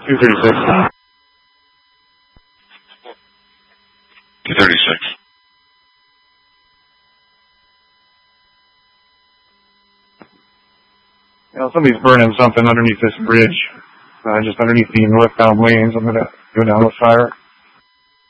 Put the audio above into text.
236. 236. Somebody's burning something underneath this bridge. Just underneath the northbound lanes. I'm going to go down with fire.